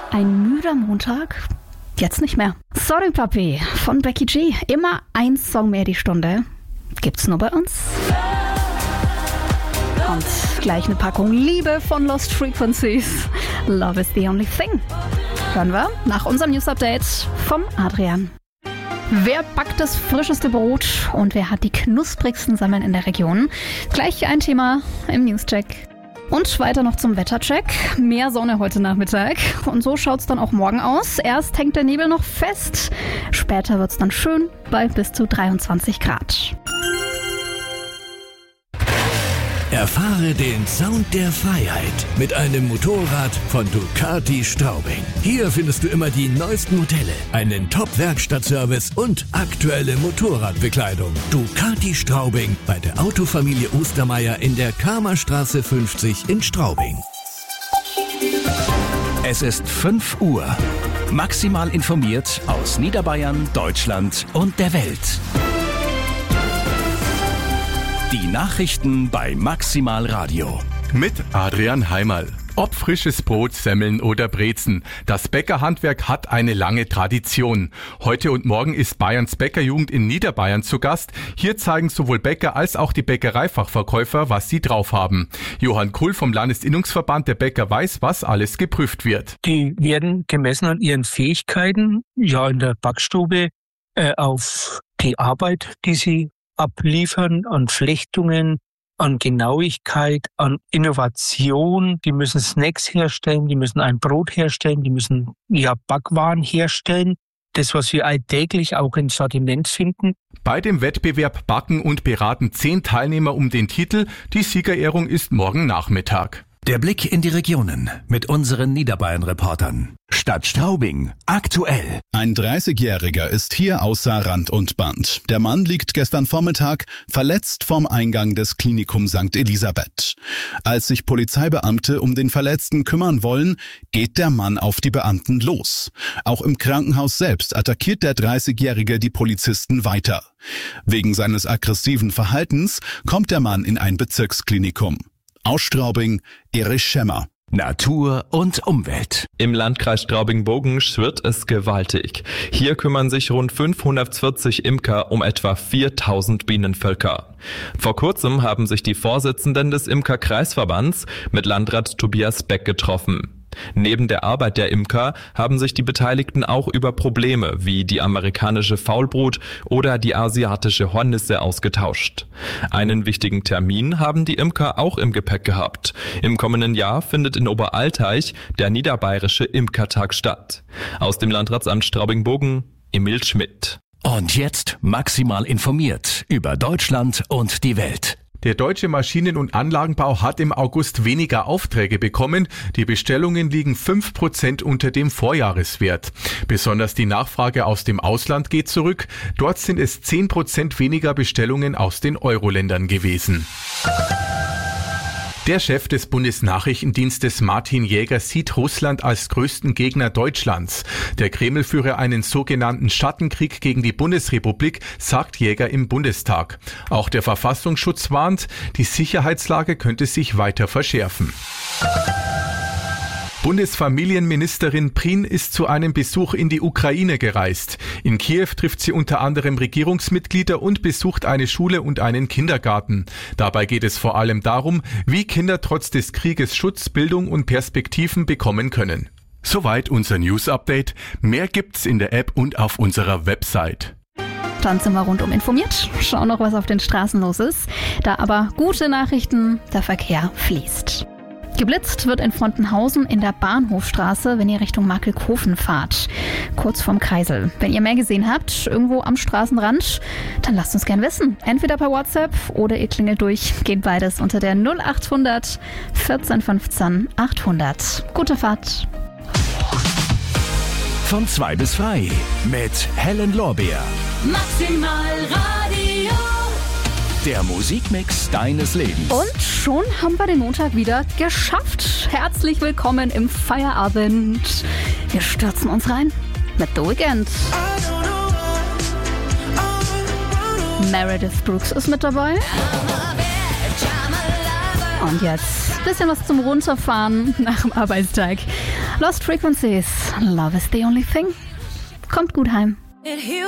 Ein müder Montag? Jetzt nicht mehr. Sorry Papi von Becky G. Immer ein Song mehr die Stunde. Gibt's nur bei uns. Und gleich eine Packung Liebe von Lost Frequencies. Love is the only thing. Hören wir nach unserem News-Update vom Adrian. Wer backt das frischeste Brot und wer hat die knusprigsten Semmeln in der Region? Gleich ein Thema im Newscheck. Und weiter noch zum Wettercheck. Mehr Sonne heute Nachmittag. Und so schaut's dann auch morgen aus. Erst hängt der Nebel noch fest. Später wird's dann schön bei bis zu 23 Grad. Erfahre den Sound der Freiheit mit einem Motorrad von Ducati Straubing. Hier findest du immer die neuesten Modelle, einen Top-Werkstattservice und aktuelle Motorradbekleidung. Ducati Straubing bei der Autofamilie Ostermeier in der Kramerstraße 50 in Straubing. Es ist 5 Uhr. Maximal informiert aus Niederbayern, Deutschland und der Welt. Die Nachrichten bei Maximal Radio. Mit Adrian Heimerl. Ob frisches Brot, Semmeln oder Brezen. Das Bäckerhandwerk hat eine lange Tradition. Heute und morgen ist Bayerns Bäckerjugend in Niederbayern zu Gast. Hier zeigen sowohl Bäcker als auch die Bäckereifachverkäufer, was sie drauf haben. Johann Kuhl vom Landesinnungsverband der Bäcker weiß, was alles geprüft wird. Die werden gemessen an ihren Fähigkeiten, in der Backstube, auf die Arbeit, die sie abliefern, an Flechtungen, an Genauigkeit, an Innovation. Die müssen Snacks herstellen, die müssen ein Brot herstellen, die müssen Backwaren herstellen. Das, was wir alltäglich auch im Sortiment finden. Bei dem Wettbewerb backen und beraten 10 Teilnehmer um den Titel. Die Siegerehrung ist morgen Nachmittag. Der Blick in die Regionen mit unseren Niederbayern-Reportern. Stadt Straubing, aktuell. Ein 30-Jähriger ist hier außer Rand und Band. Der Mann liegt gestern Vormittag verletzt vorm Eingang des Klinikum St. Elisabeth. Als sich Polizeibeamte um den Verletzten kümmern wollen, geht der Mann auf die Beamten los. Auch im Krankenhaus selbst attackiert der 30-Jährige die Polizisten weiter. Wegen seines aggressiven Verhaltens kommt der Mann in ein Bezirksklinikum. Aus Straubing, Erich Schemmer. Natur und Umwelt. Im Landkreis Straubing-Bogen schwirrt es gewaltig. Hier kümmern sich rund 540 Imker um etwa 4000 Bienenvölker. Vor kurzem haben sich die Vorsitzenden des Imkerkreisverbands mit Landrat Tobias Beck getroffen. Neben der Arbeit der Imker haben sich die Beteiligten auch über Probleme wie die amerikanische Faulbrut oder die asiatische Hornisse ausgetauscht. Einen wichtigen Termin haben die Imker auch im Gepäck gehabt. Im kommenden Jahr findet in Oberalteich der Niederbayerische Imkertag statt. Aus dem Landratsamt Straubing-Bogen, Emil Schmidt. Und jetzt maximal informiert über Deutschland und die Welt. Der deutsche Maschinen- und Anlagenbau hat im August weniger Aufträge bekommen. Die Bestellungen liegen 5% unter dem Vorjahreswert. Besonders die Nachfrage aus dem Ausland geht zurück. Dort sind es 10% weniger Bestellungen aus den Euro-Ländern gewesen. Der Chef des Bundesnachrichtendienstes Martin Jäger sieht Russland als größten Gegner Deutschlands. Der Kreml führe einen sogenannten Schattenkrieg gegen die Bundesrepublik, sagt Jäger im Bundestag. Auch der Verfassungsschutz warnt, die Sicherheitslage könnte sich weiter verschärfen. Bundesfamilienministerin Prien ist zu einem Besuch in die Ukraine gereist. In Kiew trifft sie unter anderem Regierungsmitglieder und besucht eine Schule und einen Kindergarten. Dabei geht es vor allem darum, wie Kinder trotz des Krieges Schutz, Bildung und Perspektiven bekommen können. Soweit unser News-Update. Mehr gibt's in der App und auf unserer Website. Dann sind wir rundum informiert. Schauen noch, was auf den Straßen los ist. Da aber gute Nachrichten, der Verkehr fließt. Geblitzt wird in Frontenhausen in der Bahnhofstraße, wenn ihr Richtung Markelkofen fahrt. Kurz vorm Kreisel. Wenn ihr mehr gesehen habt, irgendwo am Straßenrand, dann lasst uns gern wissen. Entweder per WhatsApp oder ihr klingelt durch. Geht beides unter der 0800 14 15 800. Gute Fahrt. Von 2 bis frei mit Helen Lorbeer. Maximal Radio. Der Musikmix deines Lebens. Und schon haben wir den Montag wieder geschafft. Herzlich willkommen im Feierabend. Wir stürzen uns rein mit The Weeknd. Meredith Brooks ist mit dabei. Und jetzt ein bisschen was zum Runterfahren nach dem Arbeitstag. Lost Frequencies, Love is the only thing. Kommt gut heim.